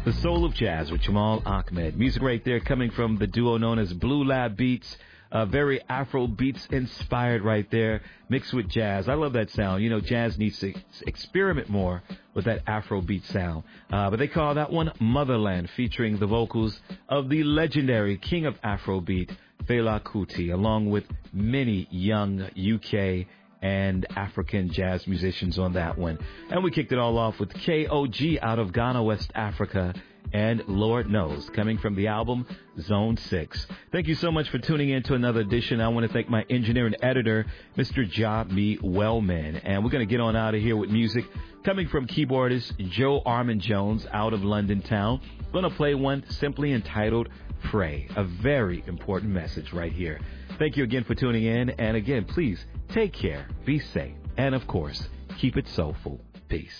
The Soul of Jazz with Jamal Ahmed. Music right there coming from the duo known as Blue Lab Beats. Very Afro beats inspired right there, mixed with jazz. I love that sound. You know, jazz needs to experiment more with that Afro beat sound. But they call that one Motherland, featuring the vocals of the legendary king of Afrobeat, Fela Kuti, along with many young UK and African jazz musicians on that one. And we kicked it all off with KOG out of Ghana, West Africa, and Lord Knows, coming from the album Zone 6. Thank you so much for tuning in to another edition. I want to thank my engineer and editor, Mr. Job Wellman. And we're going to get on out of here with music coming from keyboardist Joe Armand Jones out of London town. Going to play one simply entitled Pray, a very important message right here. Thank you again for tuning in. And again, please take care, be safe, and of course, keep it soulful. Peace.